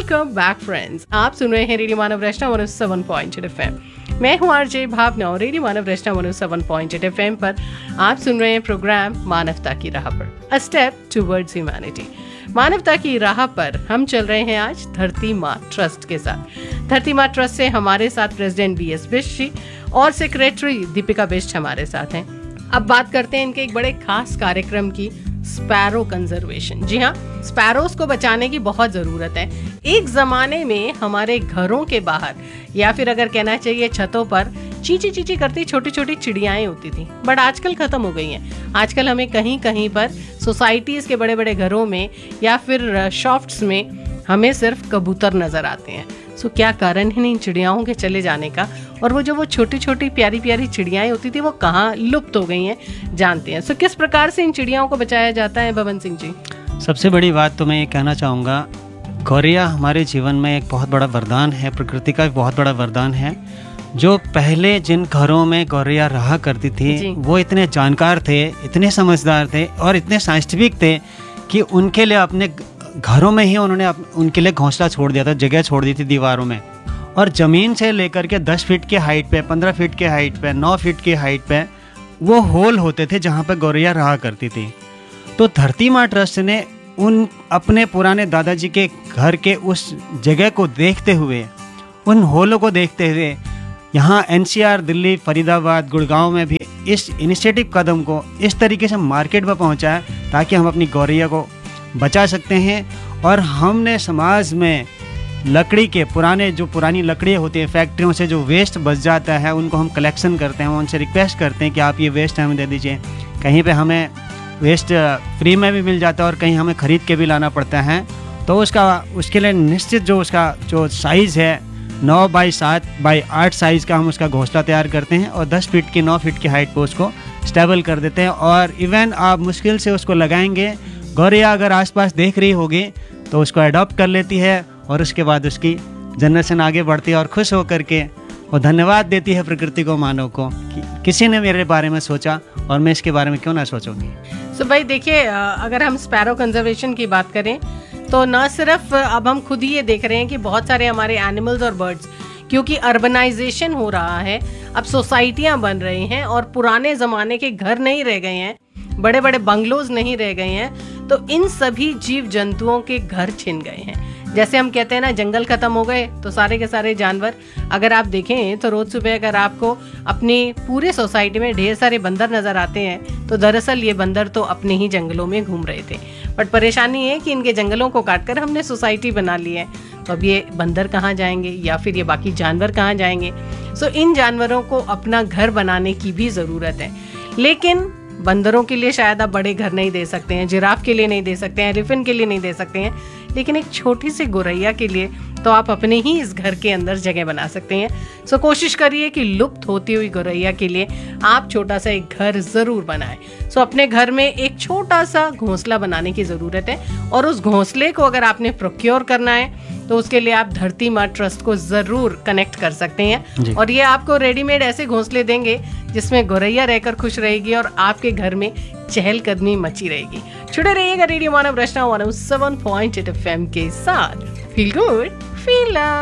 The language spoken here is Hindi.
Welcome back friends. आप सुन रहे हैं रेडियो मानव रचना 107.8 FM। मैं हूं आरजे भावना और रेडियो मानव रचना 107.8 FM पर आप सुन रहे हैं प्रोग्राम मानवता की राह पर, अ स्टेप टुवर्ड्स ह्यूमैनिटी। मानवता की राह पर हम चल रहे हैं आज धरती माँ ट्रस्ट के साथ। धरती माँ ट्रस्ट से हमारे साथ प्रेसिडेंट BS बिष्ट जी और सेक्रेटरी दीपिका बिष्ट हमारे साथ हैं। अब बात करते हैं इनके एक बड़े खास कार्यक्रम की, स्पैरो कंजर्वेशन। जी हाँ, स्पैरोज को बचाने की बहुत ज़रूरत है। एक ज़माने में हमारे घरों के बाहर या फिर अगर कहना चाहिए छतों पर चींची चींची करती छोटी छोटी चिड़ियाएं होती थी, बट आजकल ख़त्म हो गई हैं। आजकल हमें कहीं कहीं पर सोसाइटीज़ के बड़े बड़े घरों में या फिर शॉप्स में हमें सिर्फ कबूतर नज़र आते हैं। सो क्या कारण है इन चिड़ियाओं के चले जाने का, और वो छोटी छोटी प्यारी प्यारी चिड़ियाएं होती थी वो कहाँ लुप्त हो गई हैं जानते हैं। सो किस प्रकार से इन चिड़ियाओं को बचाया जाता है भवन सिंह जी? सबसे बड़ी बात तो मैं ये कहना चाहूँगा, गौरैया हमारे जीवन में एक बहुत बड़ा वरदान है, प्रकृति का एक बहुत बड़ा वरदान है। जो पहले जिन घरों में गौरैया रहा करती थी वो इतने जानकार थे, इतने समझदार थे और इतने साइंटिफिक थे कि उनके लिए अपने घरों में ही उन्होंने उनके लिए घोंसला छोड़ दिया था, जगह छोड़ दी थी दीवारों में। और ज़मीन से लेकर के 10 फीट के हाइट पे, 15 फीट के हाइट पे, 9 फीट की हाइट पे वो होल होते थे जहाँ पे गौरैया रहा करती थी। तो धरती माँ ट्रस्ट ने उन अपने पुराने दादाजी के घर के उस जगह को देखते हुए, उन होलों को देखते हुए यहाँ NCR, दिल्ली, फरीदाबाद, गुड़गांव में भी इस इनिशिएटिव कदम को इस तरीके से मार्केट में पहुँचाया ताकि हम अपनी गौरैया को बचा सकते हैं। और हमने समाज में लकड़ी के पुरानी लकड़ियाँ होती हैं, फैक्ट्रियों से जो वेस्ट बच जाता है उनको हम कलेक्शन करते हैं, उनसे रिक्वेस्ट करते हैं कि आप ये वेस्ट हमें दे दीजिए। कहीं पे हमें वेस्ट फ्री में भी मिल जाता है और कहीं हमें ख़रीद के भी लाना पड़ता है। तो उसके लिए निश्चित जो साइज़ है 9 बाई 7 बाई 8 साइज़ का हम उसका घोंसला तैयार करते हैं और 10 फीट की 9 फीट की हाइट पर उसको स्टेबल कर देते हैं। और इवन आप मुश्किल से उसको लगाएंगे, गौरैया अगर आसपास देख रही होगी तो उसको अडॉप्ट कर लेती है और उसके बाद उसकी जनरेशन आगे बढ़ती है और खुश होकर के वो धन्यवाद देती है प्रकृति को, मानव को, कि किसी ने मेरे बारे में सोचा और मैं इसके बारे में क्यों ना सोचूंगी। सो भाई देखिए, अगर हम स्पैरो कंजर्वेशन की बात करें तो न सिर्फ अब हम खुद ही ये देख रहे हैं कि बहुत सारे हमारे एनिमल्स और बर्ड्स, क्योंकि अर्बनाइजेशन हो रहा है, अब सोसाइटियाँ बन रही हैं और पुराने ज़माने के घर नहीं रह गए हैं, बड़े बड़े बंगलोज नहीं रह गए हैं, तो इन सभी जीव जंतुओं के घर छिन गए हैं। जैसे हम कहते हैं ना, जंगल खत्म हो गए तो सारे के सारे जानवर, अगर आप देखें तो रोज सुबह अगर आपको अपनी पूरे सोसाइटी में ढेर सारे बंदर नजर आते हैं तो दरअसल ये बंदर तो अपने ही जंगलों में घूम रहे थे। बट परेशानी है कि इनके जंगलों को काटकर हमने सोसाइटी बना ली है, तो अब ये बंदर कहाँ जाएंगे या फिर ये बाकी जानवर कहाँ जाएंगे? सो इन जानवरों को अपना घर बनाने की भी ज़रूरत है। लेकिन बंदरों के लिए शायद आप बड़े घर नहीं दे सकते हैं, जिराफ के लिए नहीं दे सकते हैं, एलिफेंट के लिए नहीं दे सकते हैं, लेकिन एक छोटी सी गौरैया के लिए तो आप अपने ही इस घर के अंदर जगह बना सकते हैं। सो कोशिश करिए कि लुप्त होती हुई गौरैया के लिए आप छोटा सा एक घर ज़रूर बनाएं। सो अपने घर में एक छोटा सा घोंसला बनाने की ज़रूरत है, और उस घोंसले को अगर आपने प्रोक्योर करना है तो उसके लिए आप धरती माँ ट्रस्ट को ज़रूर कनेक्ट कर सकते हैं, और ये आपको रेडीमेड ऐसे घोंसले देंगे जिसमें गौरैया रहकर खुश रहेगी और आपके घर में चहलकदमी मची रहेगी। जुड़े रहिएगा रेडियो मानव रचना 107.8 FM के साथ। Feel good, feel love.